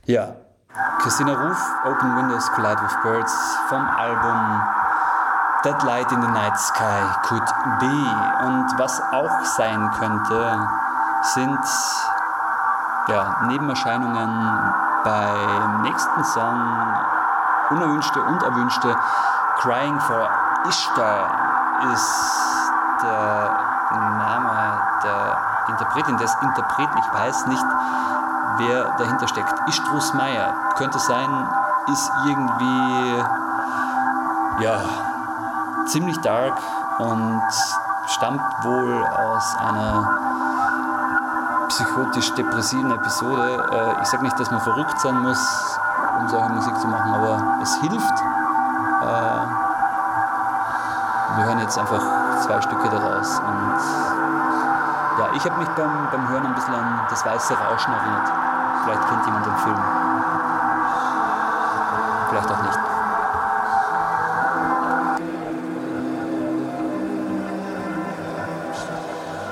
Ja, Christina Ruf, Open Windows Collide with Birds vom Album That Light in the Night Sky Could Be. Und was auch sein könnte, sind Nebenerscheinungen beim nächsten Song, unerwünschte und erwünschte. Crying for Ishtar ist der Name der Interpretin, des Interpreten. Ich weiß nicht, wer dahinter steckt. Istrus Meyer könnte sein, ist irgendwie ziemlich dark und stammt wohl aus einer psychotisch-depressiven Episode. Ich sage nicht, dass man verrückt sein muss, um solche Musik zu machen, aber es hilft. Wir hören jetzt einfach 2 Stücke daraus und ich habe mich beim Hören ein bisschen an das Weiße Rauschen erinnert. Vielleicht kennt jemand den Film. Vielleicht auch nicht.